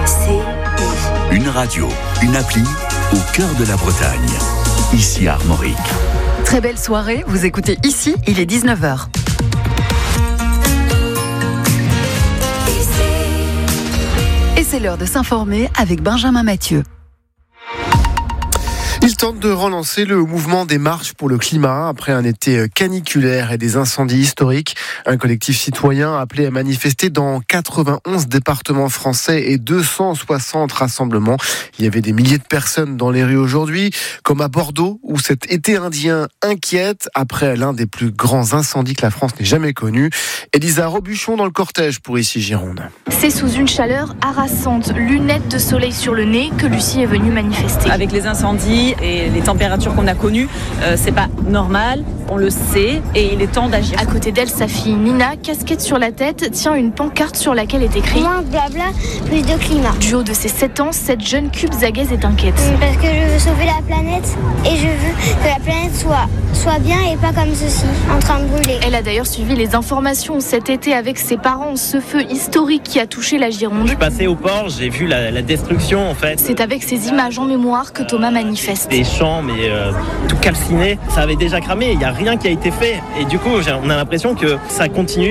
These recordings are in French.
Une radio, une appli au cœur de la Bretagne. Ici à Armorique. Très belle soirée, vous écoutez Ici, il est 19h. Et c'est l'heure de s'informer avec Benjamin Mathieu. Il tente de relancer le mouvement des marches pour le climat après un été caniculaire et des incendies historiques. Un collectif citoyen appelé à manifester dans 91 départements français et 260 rassemblements. Il y avait des milliers de personnes dans les rues aujourd'hui, comme à Bordeaux, où cet été indien inquiète après l'un des plus grands incendies que la France n'ait jamais connu. Elisa Robuchon dans le cortège pour Ici Gironde. C'est sous une chaleur harassante, lunettes de soleil sur le nez, que Lucie est venue manifester. Avec les incendies et les températures qu'on a connues, c'est pas normal, on le sait et il est temps d'agir. À côté d'elle, sa fille Nina, casquette sur la tête, tient une pancarte sur laquelle est écrit moins de blabla, plus de climat. Du haut de ses 7 ans, cette jeune cubzagaise est inquiète. Parce que je veux sauver la planète et je veux que la planète soit bien et pas comme ceci, en train de brûler. Elle a d'ailleurs suivi les informations cet été avec ses parents, ce feu historique qui a touché la Gironde. Je suis passé au port, j'ai vu la destruction en fait. C'est avec ces images en mémoire que Thomas manifeste. Des champs mais tout calciné, ça avait déjà cramé, il n'y a rien qui a été fait. Et du coup, on a l'impression que ça continue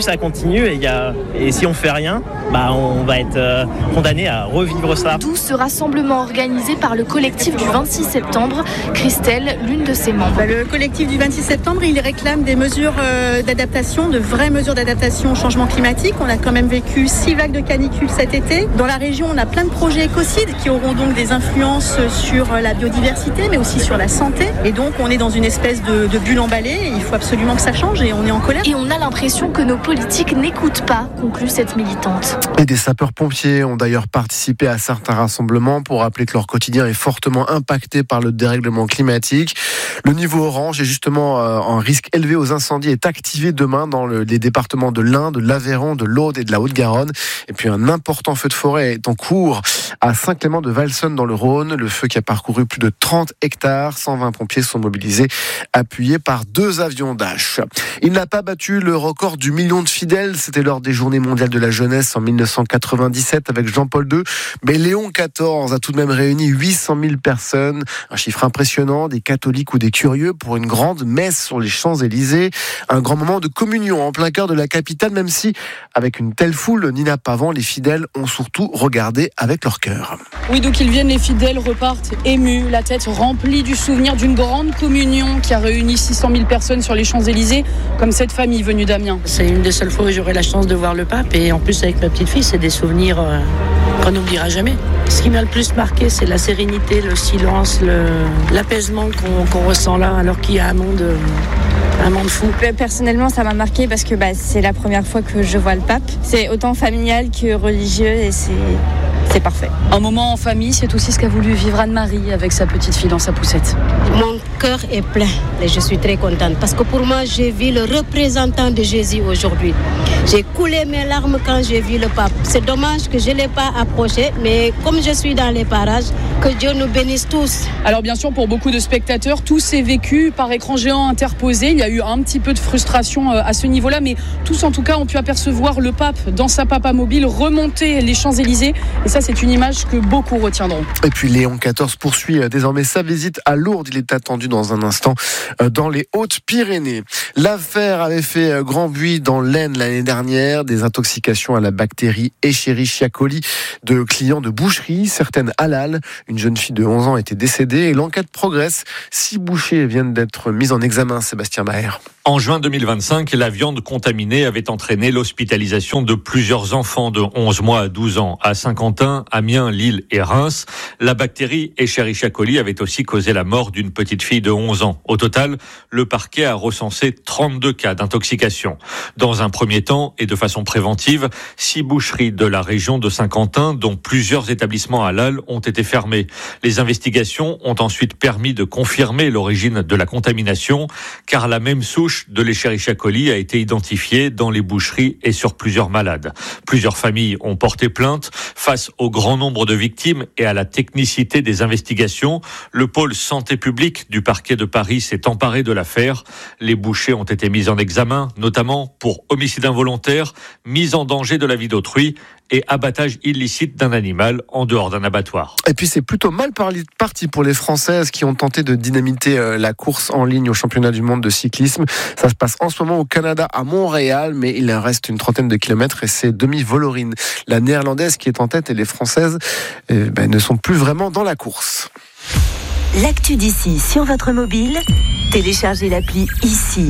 et si on fait rien, on va être condamné à revivre ça. D'où ce rassemblement organisé par le collectif du 26 septembre. Christelle, l'une de ses membres. Le collectif du 26 septembre, il réclame des mesures d'adaptation, de vraies mesures d'adaptation au changement climatique. On a quand même vécu 6 vagues de canicule cet été. Dans la région, on a plein de projets écocides qui auront donc des influences sur la biodiversité, mais aussi sur la santé. Et donc, on est dans une espèce de bulle emballée. Et il faut absolument que ça change et on est en colère. Et on a l'impression que nos politiques n'écoutent pas, conclut cette militante. Et des sapeurs-pompiers ont d'ailleurs participé à certains rassemblements pour rappeler que leur quotidien est fortement impacté par le dérèglement climatique. Le niveau orange est justement un risque élevé aux incendies est activé demain dans les départements de l'Ain, de l'Aveyron, de l'Aude et de la Haute-Garonne. Et puis un important feu de forêt est en cours à Saint-Clément-de-Valsonne dans le Rhône. Le feu qui a parcouru plus de 30 hectares. 120 pompiers sont mobilisés, appuyés par 2 avions Dash. Il n'a pas battu le record du million de fidèles. C'était lors des Journées mondiales de la jeunesse en 1997 avec Jean-Paul II. Mais Léon XIV a tout de même réuni 800 000 personnes. Un chiffre impressionnant, des catholiques ou des curieux pour une grande messe sur les Champs-Élysées. Un grand moment de communion en plein cœur de la capitale, même si, avec une telle foule, Nina Pavant, les fidèles ont surtout regardé avec leur cœur. Oui, d'où qu'ils viennent, les fidèles repartent émus, la tête remplie du souvenir d'une grande communion qui a réuni 600 000 personnes sur les Champs-Élysées, comme cette famille venue d'Amiens. C'est une des seules fois où j'aurai la chance de voir le pape, et en plus avec ma petite fille, c'est des souvenirs qu'on n'oubliera jamais. Ce qui m'a le plus marqué, c'est la sérénité, le silence, l'apaisement qu'on ressent là, alors qu'il y a un monde fou. Personnellement, ça m'a marqué parce que c'est la première fois que je vois le pape. C'est autant familial que religieux et c'est parfait. Un moment en famille, c'est aussi ce qu'a voulu vivre Anne-Marie avec sa petite fille dans sa poussette. Mon cœur est plein et je suis très contente parce que pour moi, j'ai vu le représentant de Jésus aujourd'hui. J'ai coulé mes larmes quand j'ai vu le pape. C'est dommage que je ne l'ai pas approché, mais comme je suis dans les parages, que Dieu nous bénisse tous. Alors bien sûr, pour beaucoup de spectateurs, tout s'est vécu par écran géant interposé. Il y a eu un petit peu de frustration à ce niveau-là, mais tous en tout cas ont pu apercevoir le pape dans sa papa-mobile remonter les Champs-Élysées. Et ça, c'est une image que beaucoup retiendront. Et puis Léon XIV poursuit désormais sa visite à Lourdes. Il est attendu dans un instant dans les Hautes-Pyrénées. L'affaire avait fait grand bruit dans l'Aisne l'année dernière. Des intoxications à la bactérie Escherichia coli de clients de boucherie, certaines halal. Une jeune fille de 11 ans était décédée et l'enquête progresse. 6 bouchers viennent d'être mis en examen, Sébastien Maher. En juin 2025, la viande contaminée avait entraîné l'hospitalisation de plusieurs enfants de 11 mois à 12 ans à Saint-Quentin, Amiens, Lille et Reims. La bactérie Escherichia coli avait aussi causé la mort d'une petite fille de 11 ans. Au total, le parquet a recensé 32 cas d'intoxication. Dans un premier temps et de façon préventive, 6 boucheries de la région de Saint-Quentin, dont plusieurs établissements halal, ont été fermés. Les investigations ont ensuite permis de confirmer l'origine de la contamination, car la même souche de l'Escherichia coli a été identifiée dans les boucheries et sur plusieurs malades. Plusieurs familles ont porté plainte. Face au grand nombre de victimes et à la technicité des investigations, le pôle santé publique du parquet de Paris s'est emparé de l'affaire. Les bouchers ont été mis en examen, notamment pour homicide involontaire, mise en danger de la vie d'autrui et abattage illicite d'un animal en dehors d'un abattoir. Et puis c'est plutôt mal parti pour les Françaises qui ont tenté de dynamiter la course en ligne au championnat du monde de cyclisme. Ça se passe en ce moment au Canada, à Montréal, mais il reste une trentaine de kilomètres et c'est Demi Vollering, la néerlandaise qui est en tête, et les Françaises ne sont plus vraiment dans la course. L'actu d'ici sur votre mobile, téléchargez l'appli ici.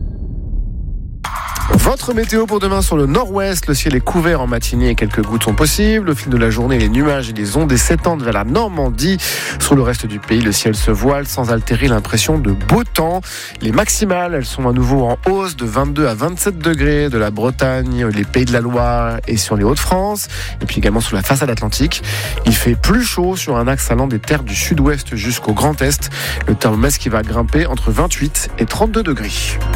Votre météo pour demain sur le nord-ouest, le ciel est couvert en matinée et quelques gouttes sont possibles. Au fil de la journée, les nuages et les ondées s'étendent vers la Normandie. Sur le reste du pays, le ciel se voile sans altérer l'impression de beau temps. Les maximales, elles sont à nouveau en hausse de 22 à 27 degrés de la Bretagne, les Pays de la Loire et sur les Hauts-de-France. Et puis également sur la façade atlantique. Il fait plus chaud sur un axe allant des terres du sud-ouest jusqu'au Grand Est. Le thermomètre qui va grimper entre 28 et 32 degrés.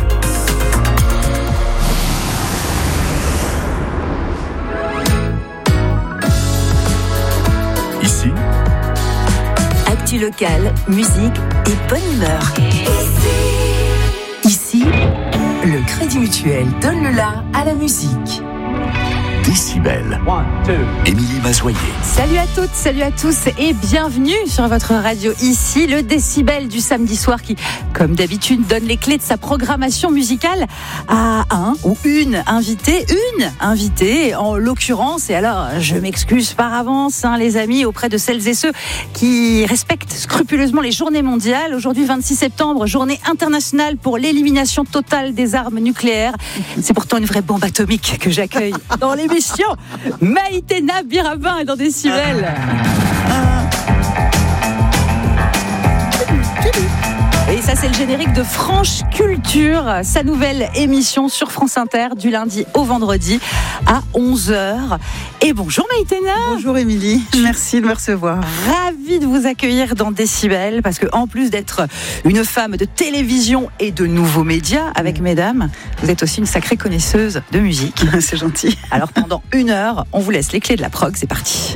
Ici, actu locale, musique et bonne humeur. Ici, le Crédit Mutuel donne le la à la musique. Décibel. Émilie Mazoyer. Salut à toutes, salut à tous et bienvenue sur votre radio ici, le Décibel du samedi soir qui, comme d'habitude, donne les clés de sa programmation musicale à un ou une invitée, en l'occurrence. Et alors, je m'excuse par avance, les amis, auprès de celles et ceux qui respectent scrupuleusement les journées mondiales. Aujourd'hui, 26 septembre, journée internationale pour l'élimination totale des armes nucléaires. C'est pourtant une vraie bombe atomique que j'accueille dans l'émission. Maïtena Birabin est dans Décibel. Et ça, c'est le générique de Franche Culture, sa nouvelle émission sur France Inter du lundi au vendredi à 11h. Et bonjour Maïtena. Bonjour Émilie, merci de me recevoir. Ravie de vous accueillir dans Décibel, parce que en plus d'être une femme de télévision et de nouveaux médias avec Mesdames, vous êtes aussi une sacrée connaisseuse de musique. C'est gentil. Alors pendant 1 heure, on vous laisse les clés de la prog, c'est parti.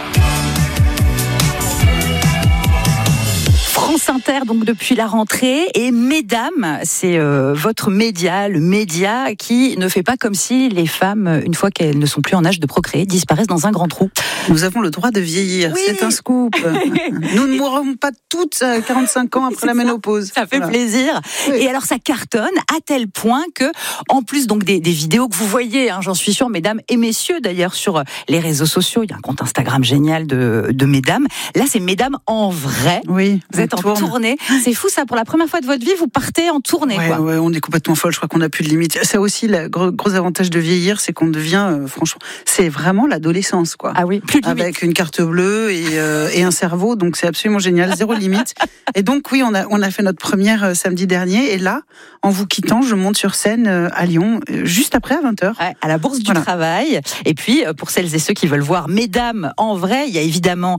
France Inter, donc depuis la rentrée, et Mesdames, c'est votre média, le média qui ne fait pas comme si les femmes, une fois qu'elles ne sont plus en âge de procréer, disparaissent dans un grand trou. Nous avons le droit de vieillir, oui. C'est un scoop. Nous ne mourrons pas toutes à 45 ans après la ménopause. Ça fait plaisir. Oui. Et alors ça cartonne à tel point que, en plus donc des vidéos que vous voyez, j'en suis sûre, Mesdames et messieurs d'ailleurs sur les réseaux sociaux, il y a un compte Instagram génial de Mesdames. Là, c'est Mesdames en vrai. Oui. Vous êtes en tournée. C'est fou ça, pour la première fois de votre vie, vous partez en tournée. Ouais, on est complètement folle, je crois qu'on n'a plus de limite. C'est aussi le gros avantage de vieillir, c'est qu'on devient, franchement, c'est vraiment l'adolescence, quoi. Ah oui, plus de limite. Avec une carte bleue et un cerveau, donc c'est absolument génial, zéro limite. Et donc oui, on a fait notre première samedi dernier, et là, en vous quittant, je monte sur scène à Lyon, juste après à 20h. Ouais, à la Bourse du Travail. Et puis, pour celles et ceux qui veulent voir Mesdames en vrai, il y a évidemment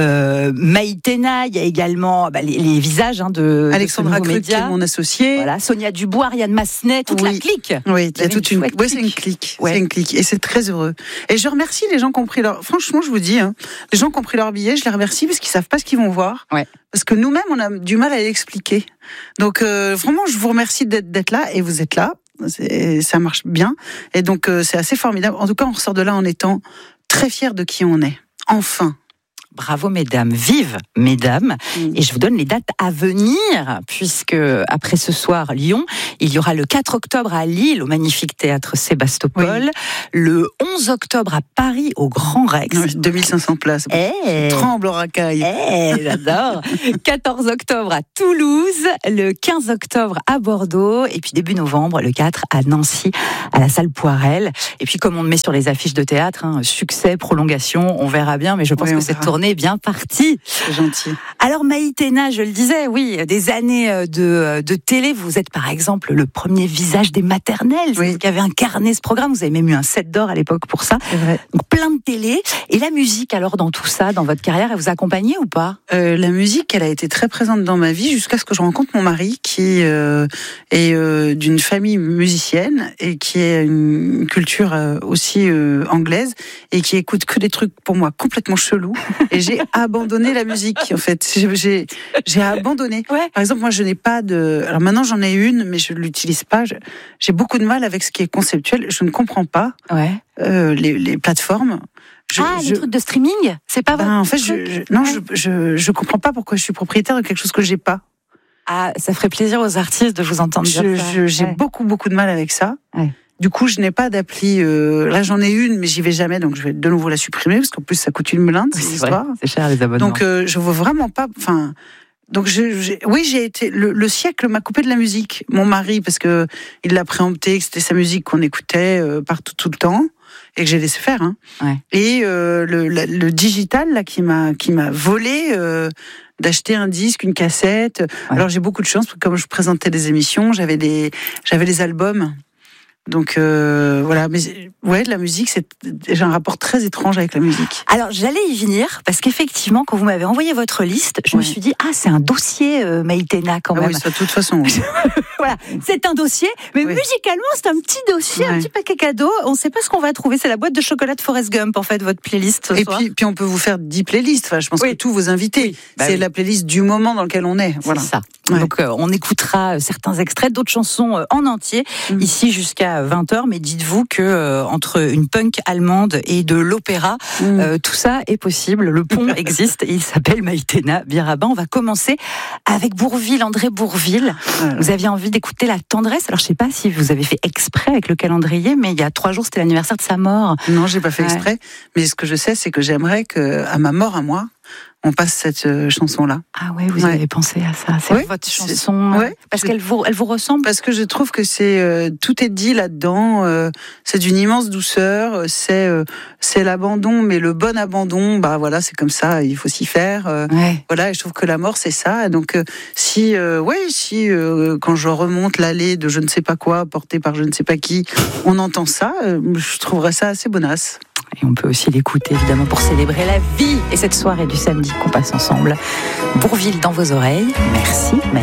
Maïtena, il y a également les visages de Alexandra Krug, qui est mon associée. Voilà, Sonia Dubois, Ariane Massenet, toute la clique. Oui, il y a toute une clique. C'est une clique. Ouais. C'est une clique. Et c'est très heureux. Et je remercie les gens qui ont pris leur... Franchement, je vous dis, les gens qui ont pris leur billet, je les remercie parce qu'ils savent pas ce qu'ils vont voir. Ouais. Parce que nous-mêmes, on a du mal à l'expliquer. Donc, vraiment, je vous remercie d'être là, et vous êtes là. Ça marche bien. Et donc, c'est assez formidable. En tout cas, on ressort de là en étant très fiers de qui on est. Enfin. Bravo Mesdames, vive Mesdames. Et je vous donne les dates à venir, puisque après ce soir Lyon, il y aura le 4 octobre à Lille au magnifique théâtre Sébastopol, le 11 octobre à Paris au Grand Rex. 2500 places. Tremble en racaille. J'adore. 14 octobre à Toulouse, le 15 octobre à Bordeaux, et puis début novembre, le 4 à Nancy, à la salle Poirel. Et puis comme on le met sur les affiches de théâtre, succès, prolongation, on verra bien, mais je pense que cette tournée est bien partie. C'est gentil. Alors Maïtena, je le disais, oui, des années de télé, vous êtes par exemple le premier visage des maternelles, vous qui avez incarné ce programme, vous avez même eu un 7 d'or à l'époque pour ça. C'est vrai. Donc plein de télé. Et la musique, alors dans tout ça, dans votre carrière, elle vous accompagnait ou pas ? La musique, elle a été très présente dans ma vie jusqu'à ce que je rencontre mon mari qui est d'une famille musicienne et qui a une culture aussi anglaise et qui écoute que des trucs pour moi complètement chelous. Et j'ai abandonné la musique, en fait. J'ai abandonné. Ouais. Par exemple, moi, je n'ai pas de... Alors maintenant, j'en ai une, mais je ne l'utilise pas. J'ai beaucoup de mal avec ce qui est conceptuel. Je ne comprends pas les plateformes. Les trucs de streaming, c'est pas vrai. En fait, je comprends pas pourquoi je suis propriétaire de quelque chose que j'ai pas. Ah, ça ferait plaisir aux artistes de vous entendre dire ça. J'ai beaucoup de mal avec ça. Ouais. Du coup, je n'ai pas d'appli. Là, j'en ai une, mais j'y vais jamais, donc je vais de nouveau la supprimer parce qu'en plus, ça coûte une blinde. C'est histoire. C'est cher les abonnements. Donc, je veux vraiment pas. Enfin, donc j'ai été. Le siècle m'a coupé de la musique. Mon mari, parce que il l'a préempté, que c'était sa musique qu'on écoutait partout tout le temps. Et que j'ai laissé faire. Hein. Ouais. Et le digital là qui m'a volé d'acheter un disque, une cassette. Ouais. Alors j'ai beaucoup de chance parce que comme je présentais des émissions, j'avais les albums. Donc voilà, mais la musique, j'ai un rapport très étrange avec la musique. Alors j'allais y venir parce qu'effectivement, quand vous m'avez envoyé votre liste, je me suis dit c'est un dossier Maïtena quand même. Oui, ça, de toute façon. Voilà, c'est un dossier, mais musicalement c'est un petit dossier, un petit paquet cadeau. On ne sait pas ce qu'on va trouver. C'est la boîte de chocolat de Forrest Gump en fait, votre playlist. Ce soir. Puis on peut vous faire 10 playlists. Enfin, je pense que tous vos invités, c'est la playlist du moment dans lequel on est. Voilà. C'est ça. Ouais. Donc on écoutera certains extraits d'autres chansons en entier ici jusqu'à 20h, mais dites-vous que entre une punk allemande et de l'opéra, tout ça est possible. Le pont existe et il s'appelle Maïtena Biraban. On va commencer avec Bourvil, André Bourvil. Vous aviez envie d'écouter La Tendresse. Alors je ne sais pas si vous avez fait exprès avec le calendrier, mais il y a 3 jours c'était l'anniversaire de sa mort. Non, j'ai pas fait exprès. Mais ce que je sais, c'est que j'aimerais qu'à ma mort à moi, on passe cette chanson-là. Ah ouais, vous avez pensé à ça. C'est votre chanson. Parce qu'elle vous ressemble. Parce que je trouve que tout est dit là-dedans. C'est d'une immense douceur. C'est l'abandon, mais le bon abandon. Bah voilà, c'est comme ça. Il faut s'y faire. Voilà, et je trouve que la mort, c'est ça. Donc quand je remonte l'allée de je ne sais pas quoi, portée par je ne sais pas qui, on entend ça. Je trouverais ça assez bonasse. Et on peut aussi l'écouter évidemment pour célébrer la vie et cette soirée du samedi qu'on passe ensemble. Bourvil dans vos oreilles. Merci.